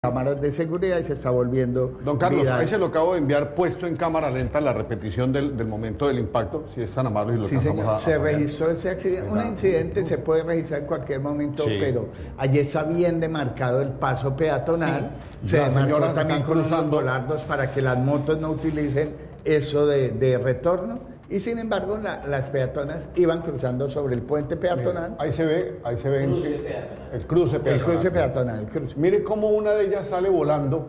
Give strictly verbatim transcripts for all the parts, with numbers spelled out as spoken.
cámaras de seguridad y se está volviendo Don Carlos, viral. ahí se lo acabo de enviar puesto en cámara lenta la repetición del, del momento del impacto, si es tan amable y lo Sí, alcanzamos señor. a- Se a poner. registró ese accidente. Un incidente se puede registrar en cualquier momento, Sí. pero allí está bien demarcado el paso peatonal. Sí. Se Las demarcó señoras también están con unos cruzando. volardos para que las motos no utilicen eso de, de retorno. Y sin embargo, la- las peatonas iban cruzando sobre el puente peatonal. Ahí se ve, ahí se ve Cruce el, peatonal. el cruce El peatonal. cruce peatonal. El cruce. Mire cómo una de ellas sale volando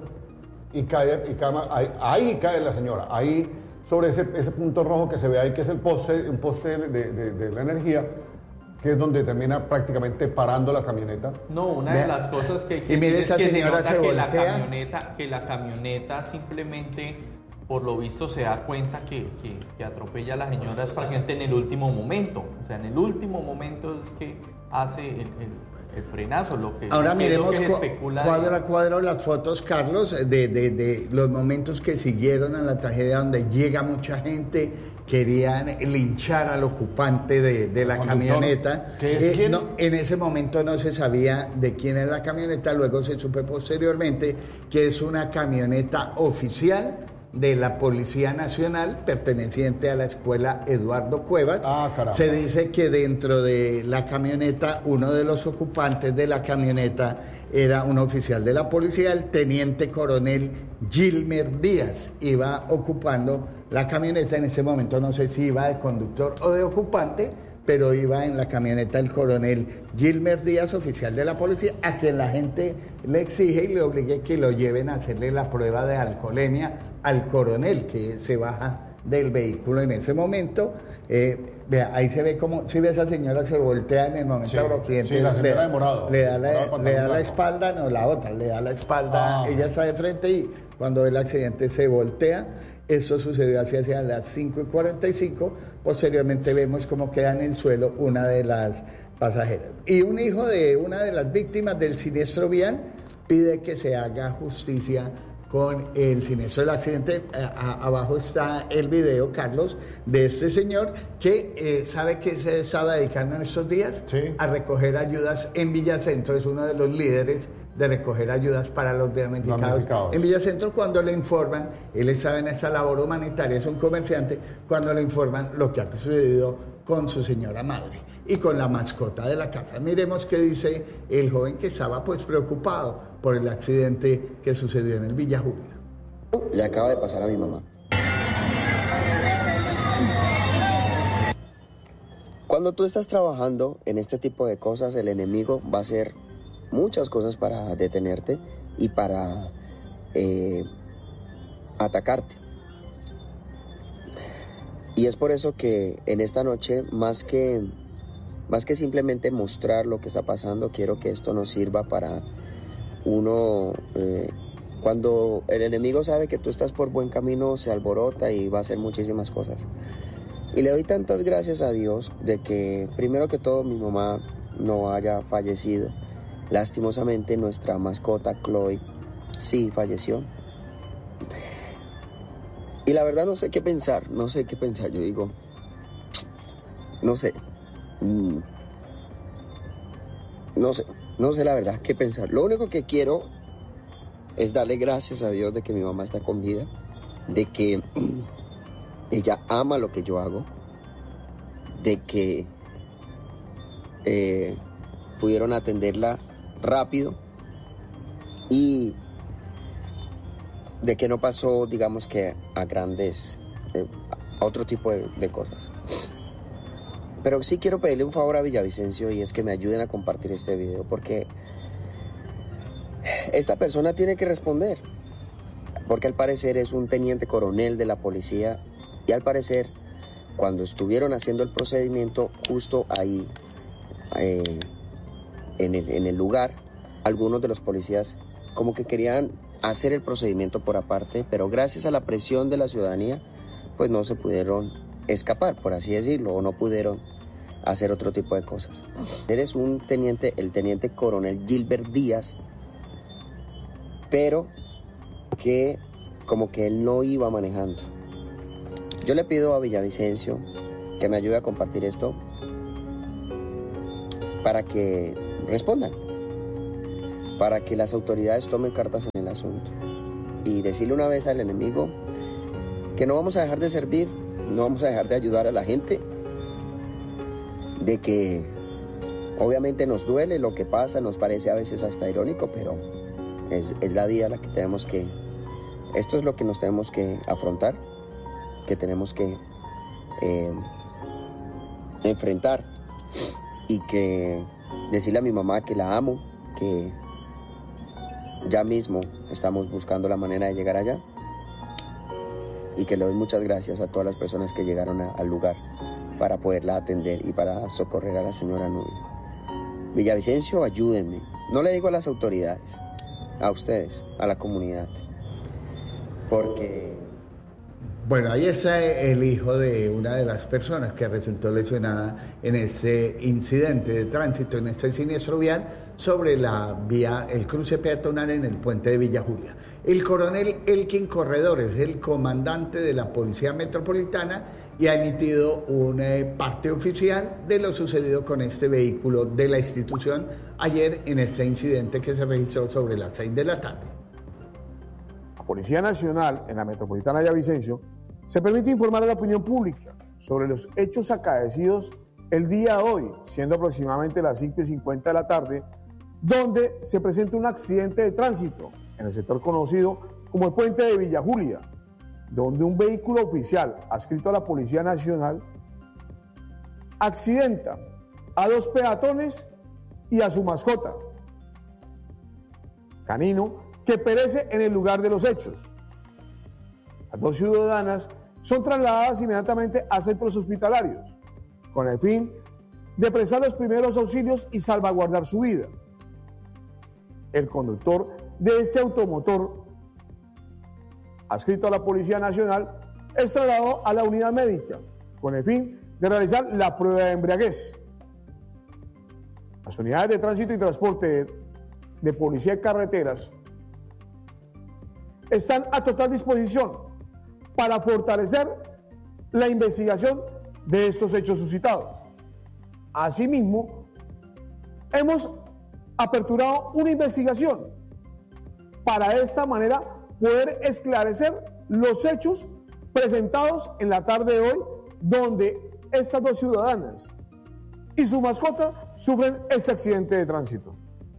y cae, y cae ahí, ahí cae la señora, ahí sobre ese, ese punto rojo que se ve ahí, que es el poste, un poste de, de- de la energía, que es donde termina prácticamente parando la camioneta. No, una Vea. de las cosas que, que Y mire, es esa que se señora nota se que la voltea. camioneta, que la camioneta simplemente, por lo visto, se da cuenta que, que, que atropella a la señora es prácticamente en el último momento. O sea, en el último momento es que hace el, el- el frenazo, lo que, Ahora lo que es lo miremos que se cu- especula. cuadro a cuadro las fotos, Carlos, de, de- de los momentos que siguieron a la tragedia donde llega mucha gente, querían linchar al ocupante de, de la Conductor, camioneta. ¿que es quién? no, en ese momento no se sabía de quién era la camioneta, luego se supe posteriormente que es una camioneta oficial de la Policía Nacional, perteneciente a la escuela Eduardo Cuevas. Ah, caramba. Se dice que dentro de la camioneta, uno de los ocupantes de la camioneta era un oficial de la policía, el teniente coronel Gilmer Díaz. Iba ocupando la camioneta, en ese momento no sé si iba de conductor o de ocupante, pero iba en la camioneta el coronel Gilmer Díaz, oficial de la policía, a quien la gente le exige y le obligue que lo lleven a hacerle la prueba de alcoholemia al coronel, que se baja del vehículo en ese momento. Eh, vea, ahí se ve como, si ve esa señora se voltea en el momento Sí, de los accidentes, sí, la señora le, de morado. le da, Morado, la, pantalón le da la blanco. espalda, no, la otra, le da la espalda, Ah. ella está de frente y cuando ve el accidente se voltea. Eso sucedió así hacia las cinco y cuarenta y cinco. Posteriormente vemos cómo queda en el suelo una de las pasajeras. Y un hijo de una de las víctimas del siniestro vial pide que se haga justicia con el siniestro del accidente. A- a- abajo está el video, Carlos, de este señor que eh, sabe que se estaba dedicando en estos días Sí. a recoger ayudas en Villacentro. Es uno de los líderes de recoger ayudas para los damnificados Damnificados. en Villacentro. Cuando le informan, él estaba en esa labor humanitaria, es un comerciante, cuando le informan lo que ha sucedido con su señora madre y con la mascota de la casa. Miremos qué dice el joven que estaba pues preocupado por el accidente que sucedió en el Villa Julia. Le acaba de pasar a mi mamá. Cuando tú estás trabajando en este tipo de cosas, el enemigo va a hacer muchas cosas para detenerte y para eh, atacarte. Y es por eso que en esta noche, más que, más que simplemente mostrar lo que está pasando, quiero que esto nos sirva para uno... eh, cuando el enemigo sabe que tú estás por buen camino, se alborota y va a hacer muchísimas cosas. Y le doy tantas gracias a Dios de que, primero que todo, mi mamá no haya fallecido. Lastimosamente, nuestra mascota, Chloe, sí falleció. Y la verdad no sé qué pensar, no sé qué pensar. Yo digo, no sé. Mm, No sé, no sé la verdad qué pensar. Lo único que quiero es darle gracias a Dios de que mi mamá está con vida, de que ella ama lo que yo hago, de que eh, pudieron atenderla rápido y de que no pasó, digamos que a grandes, eh, a otro tipo de, de cosas. Pero sí quiero pedirle un favor a Villavicencio y es que me ayuden a compartir este video porque esta persona tiene que responder. Porque al parecer es un teniente coronel de la policía y al parecer cuando estuvieron haciendo el procedimiento justo ahí eh, en, el, en el lugar, algunos de los policías como que querían hacer el procedimiento por aparte, pero gracias a la presión de la ciudadanía pues no se pudieron escapar, por así decirlo, o no pudieron hacer otro tipo de cosas. Eres un teniente, el teniente coronel Gilbert Díaz, pero que como que él no iba manejando. Yo le pido a Villavicencio que me ayude a compartir esto para que respondan, para que las autoridades tomen cartas en el asunto y decirle una vez al enemigo que no vamos a dejar de servir, no vamos a dejar de ayudar a la gente, de que obviamente nos duele lo que pasa, nos parece a veces hasta irónico, pero es, es la vida la que tenemos que, esto es lo que nos tenemos que afrontar, que tenemos que eh, enfrentar, y que decirle a mi mamá que la amo, que ya mismo estamos buscando la manera de llegar allá, y que le doy muchas gracias a todas las personas que llegaron a, al lugar para poderla atender y para socorrer a la señora Nubia. Villavicencio, ayúdenme. No le digo a las autoridades, a ustedes, a la comunidad, porque... Bueno, ahí está el hijo de una de las personas que resultó lesionada en este incidente de tránsito, en este siniestro vial sobre la vía, el cruce peatonal en el puente de Villa Julia. El coronel Elkin Corredores es el comandante de la Policía Metropolitana y ha emitido un eh, parte oficial de lo sucedido con este vehículo de la institución ayer en este incidente que se registró sobre las seis de la tarde. La Policía Nacional en la Metropolitana de Villavicencio se permite informar a la opinión pública sobre los hechos acaecidos el día de hoy, siendo aproximadamente las cinco y cincuenta de la tarde, donde se presenta un accidente de tránsito en el sector conocido como el puente de Villa Julia, donde un vehículo oficial adscrito a la Policía Nacional accidenta a dos peatones y a su mascota, canino, que perece en el lugar de los hechos. Las dos ciudadanas son trasladadas inmediatamente a centros hospitalarios con el fin de prestar los primeros auxilios y salvaguardar su vida. El conductor de este automotor, adscrito a la Policía Nacional, es trasladado a la unidad médica con el fin de realizar la prueba de embriaguez. Las unidades de tránsito y transporte de, de Policía de Carreteras están a total disposición para fortalecer la investigación de estos hechos suscitados. Asimismo, hemos aperturado una investigación para de esta manera poder esclarecer los hechos presentados en la tarde de hoy, donde estas dos ciudadanas y su mascota sufren este accidente de tránsito.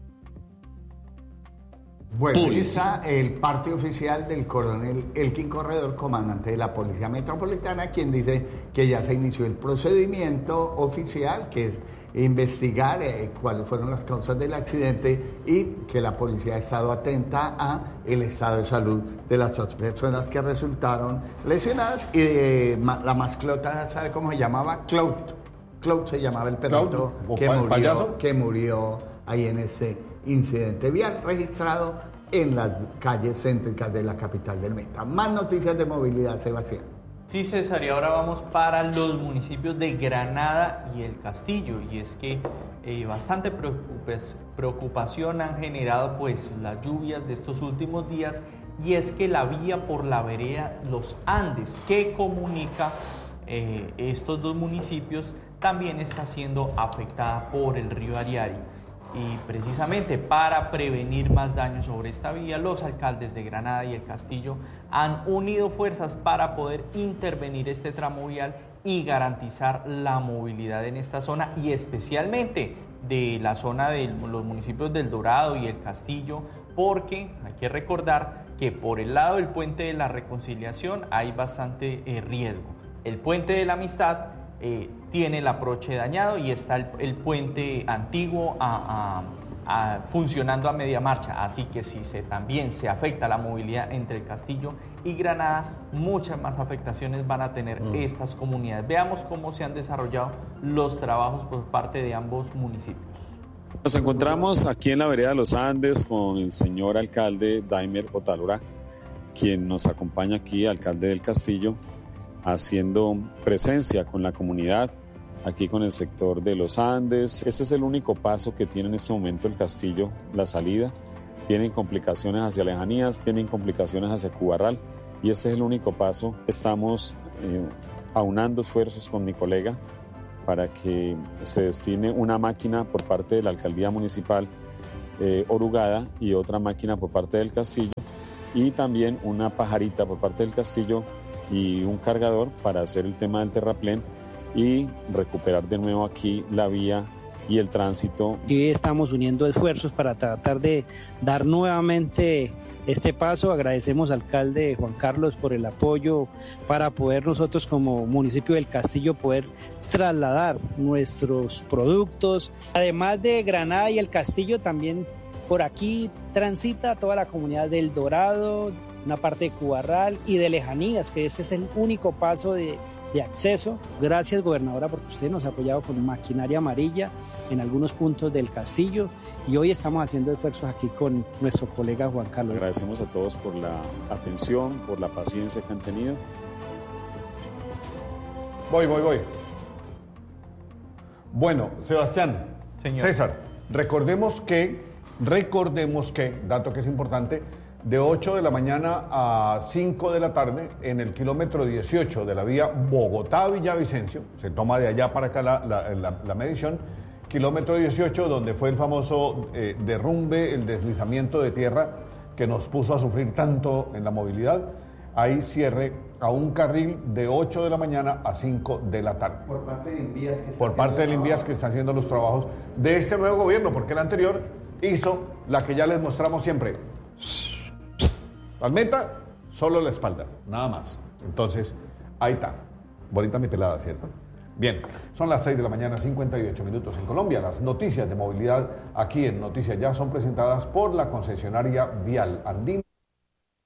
Bueno, ahí está el parte oficial del coronel Elkin Corredor, comandante de la Policía Metropolitana, quien dice que ya se inició el procedimiento oficial, que es investigar eh, cuáles fueron las causas del accidente y que la policía ha estado atenta a el estado de salud de las dos personas que resultaron lesionadas y de, ma, la mascota, ¿sabe cómo se llamaba? Cloud. Cloud se llamaba el perrito que murió, que murió ahí en ese incidente vial registrado en las calles céntricas de la capital del Meta. Más noticias de movilidad, Sebastián. Sí, César, y ahora vamos para los municipios de Granada y El Castillo, y es que eh, bastante preocupación han generado pues las lluvias de estos últimos días, y es que la vía por la vereda Los Andes, que comunica eh, estos dos municipios, también está siendo afectada por el río Ariari. Y precisamente para prevenir más daños sobre esta vía, los alcaldes de Granada y El Castillo han unido fuerzas para poder intervenir este tramo vial y garantizar la movilidad en esta zona, y especialmente de la zona de los municipios del Dorado y El Castillo, porque hay que recordar que por el lado del puente de la Reconciliación hay bastante eh, riesgo. El puente de la Amistad Eh, tiene el aproche dañado y está el, el puente antiguo a, a, a, funcionando a media marcha, así que si se, también se afecta la movilidad entre El Castillo y Granada, muchas más afectaciones van a tener mm. estas comunidades. Veamos cómo se han desarrollado los trabajos por parte de ambos municipios. Nos encontramos aquí en la vereda de Los Andes con el señor alcalde Daimer Otálora, quien nos acompaña aquí, alcalde del Castillo, haciendo presencia con la comunidad, aquí con el sector de Los Andes. Este es el único paso que tiene en este momento el Castillo, la salida. Tienen complicaciones hacia Lejanías, tienen complicaciones hacia Cubarral, y este es el único paso. Estamos eh, aunando esfuerzos con mi colega para que se destine una máquina por parte de la alcaldía municipal eh, Orugada y otra máquina por parte del Castillo, y también una pajarita por parte del Castillo y un cargador para hacer el tema del terraplén y recuperar de nuevo aquí la vía y el tránsito. Y estamos uniendo esfuerzos para tratar de dar nuevamente este paso. Agradecemos al alcalde Juan Carlos por el apoyo para poder nosotros como municipio del Castillo poder trasladar nuestros productos. Además de Granada y el Castillo, también por aquí transita toda la comunidad del Dorado, una parte de Cubarral y de Lejanías, que este es el único paso de de acceso. Gracias, gobernadora, porque usted nos ha apoyado con maquinaria amarilla en algunos puntos del Castillo, y hoy estamos haciendo esfuerzos aquí con nuestro colega Juan Carlos. Agradecemos a todos por la atención, por la paciencia que han tenido. Voy, voy, voy. Bueno, Sebastián, Señor. César, recordemos que, recordemos que, dato que es importante, de ocho de la mañana a cinco de la tarde, en el kilómetro dieciocho de la vía Bogotá-Villavicencio, se toma de allá para acá la, la, la, la medición, kilómetro dieciocho, donde fue el famoso eh, derrumbe, el deslizamiento de tierra que nos puso a sufrir tanto en la movilidad, hay cierre a un carril de ocho de la mañana a cinco de la tarde. Por parte de Invías que Por parte del Invías que está haciendo los trabajos de este nuevo gobierno, porque el anterior hizo la que ya les mostramos siempre. Palmeta, solo la espalda, nada más. Entonces, ahí está. Bonita mi pelada, ¿cierto? Bien, son las seis de la mañana, cincuenta y ocho minutos en Colombia. Las noticias de movilidad aquí en Noticias Ya son presentadas por la concesionaria Vial Andina.